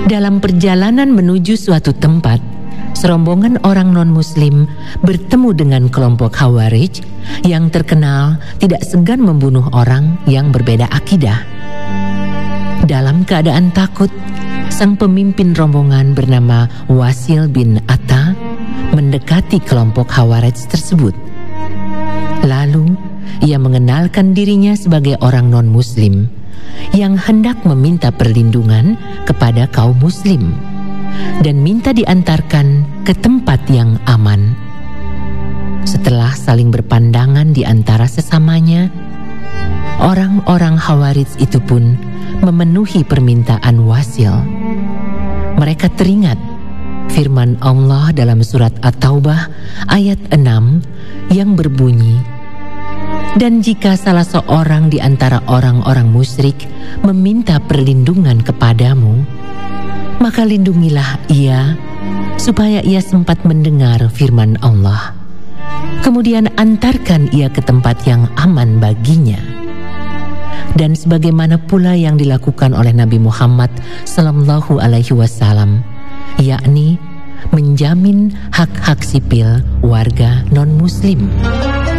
Dalam perjalanan menuju suatu tempat, serombongan orang non-muslim bertemu dengan kelompok Khawarij yang terkenal tidak segan membunuh orang yang berbeda akidah. Dalam keadaan takut, sang pemimpin rombongan bernama Wasil bin Atta mendekati kelompok Khawarij tersebut. Lalu, ia mengenalkan dirinya sebagai orang non-muslim yang hendak meminta perlindungan kepada kaum muslim dan minta diantarkan ke tempat yang aman. Setelah saling berpandangan di antara sesamanya, orang-orang Khawarij itu pun memenuhi permintaan Wasil. Mereka teringat firman Allah dalam surat At-Taubah ayat 6 yang berbunyi, "Dan jika salah seorang di antara orang-orang musyrik meminta perlindungan kepadamu, maka lindungilah ia supaya ia sempat mendengar firman Allah. Kemudian antarkan ia ke tempat yang aman baginya." Dan sebagaimana pula yang dilakukan oleh Nabi Muhammad SAW, yakni menjamin hak-hak sipil warga non-muslim.